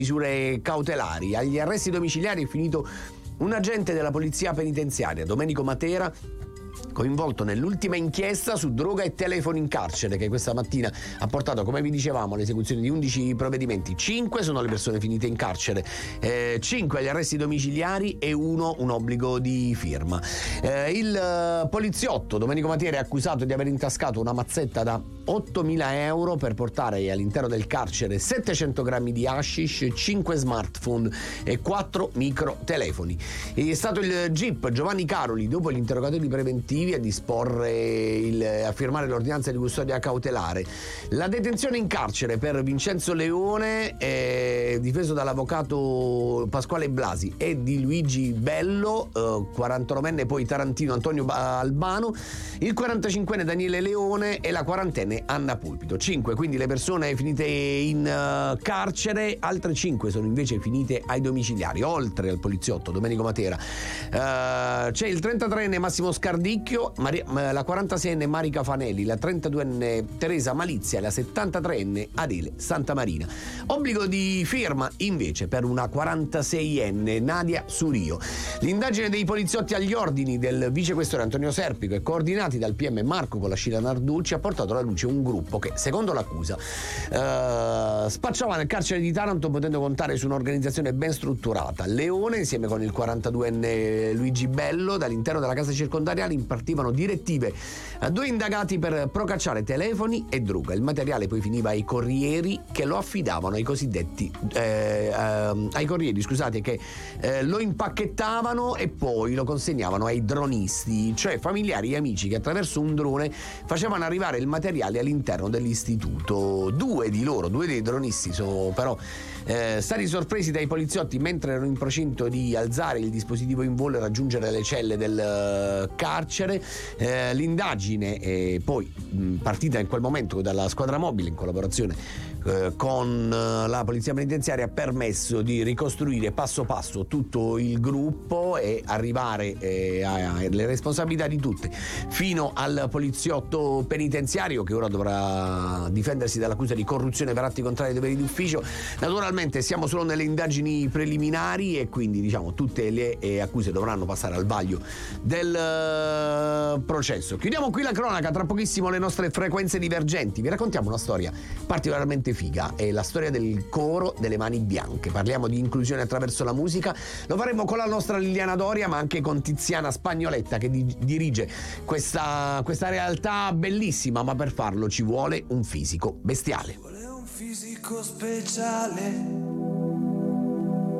misure cautelari. Agli arresti domiciliari è finito un agente della polizia penitenziaria, Domenico Matera, coinvolto nell'ultima inchiesta su droga e telefono in carcere, che questa mattina ha portato, come vi dicevamo, all'esecuzione di 11 provvedimenti. 5 sono le persone finite in carcere, 5 agli arresti domiciliari e 1 un obbligo di firma. Il poliziotto Domenico Matera è accusato di aver intascato una mazzetta da 8.000 euro per portare all'interno del carcere 700 grammi di hashish, 5 smartphone e 4 microtelefoni. È stato il GIP Giovanni Caroli, dopo gli interrogatori preventivi, a firmare l'ordinanza di custodia cautelare. La detenzione in carcere per Vincenzo Leone, difeso dall'avvocato Pasquale Blasi, e di Luigi Bello, 49enne poi tarantino Antonio Albano, il 45enne Daniele Leone e la 40enne Anna Pulpito. 5 quindi le persone finite in carcere, altre 5 sono invece finite ai domiciliari. Oltre al poliziotto Domenico Matera c'è il 33enne Massimo Scardicchio, la 46enne Marica Fanelli, la 32enne Teresa Malizia e la 73enne Adele Santamarina. Obbligo di firma invece per una 46enne Nadia Surio. L'indagine dei poliziotti agli ordini del vicequestore Antonio Serpico e coordinati dal PM Marco Colascina Narducci ha portato alla luce un gruppo che, secondo l'accusa, spacciava nel carcere di Taranto, potendo contare su un'organizzazione ben strutturata. Leone, insieme con il 42enne Luigi Bello, dall'interno della casa circondariale impartivano direttive a 2 indagati per procacciare telefoni e droga. Il materiale poi finiva ai corrieri che lo affidavano ai cosiddetti ai corrieri, che lo impacchettavano e poi lo consegnavano ai dronisti, cioè familiari e amici che attraverso un drone facevano arrivare il materiale all'interno dell'istituto. Due dei dronisti sono però stati sorpresi dai poliziotti mentre erano in procinto di alzare il dispositivo in volo e raggiungere le celle del carcere. L'indagine è poi partita in quel momento dalla squadra mobile in collaborazione con la polizia penitenziaria, ha permesso di ricostruire passo passo tutto il gruppo e arrivare alle responsabilità di tutti fino al poliziotto penitenziario, che ora dovrà difendersi dall'accusa di corruzione per atti contrari ai doveri d'ufficio. Naturalmente siamo solo nelle indagini preliminari e quindi tutte le accuse dovranno passare al vaglio del processo. Chiudiamo qui la cronaca, tra pochissimo le nostre frequenze divergenti. Vi raccontiamo una storia particolarmente figa, è la storia del coro delle Mani Bianche. Parliamo di inclusione attraverso la musica, lo faremo con la nostra Liliana Doria, ma anche con Tiziana Spagnoletta, che dirige questa realtà bellissima, ma per farlo ci vuole un fisico bestiale. Ci vuole un fisico speciale